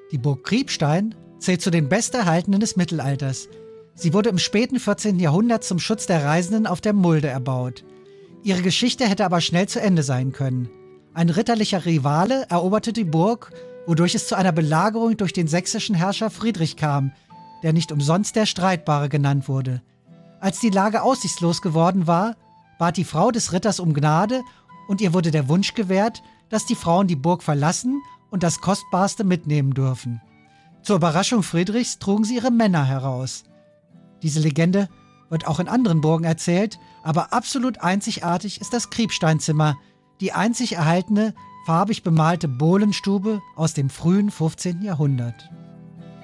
Die Burg Kriebstein zählt zu den besterhaltenen des Mittelalters. Sie wurde im späten 14. Jahrhundert zum Schutz der Reisenden auf der Mulde erbaut. Ihre Geschichte hätte aber schnell zu Ende sein können. Ein ritterlicher Rivale eroberte die Burg, wodurch es zu einer Belagerung durch den sächsischen Herrscher Friedrich kam, der nicht umsonst der Streitbare genannt wurde. Als die Lage aussichtslos geworden war, bat die Frau des Ritters um Gnade und ihr wurde der Wunsch gewährt, dass die Frauen die Burg verlassen und das Kostbarste mitnehmen dürfen. Zur Überraschung Friedrichs trugen sie ihre Männer heraus. Diese Legende wird auch in anderen Burgen erzählt, aber absolut einzigartig ist das Kriebsteinzimmer, die einzig erhaltene, farbig bemalte Bohlenstube aus dem frühen 15. Jahrhundert.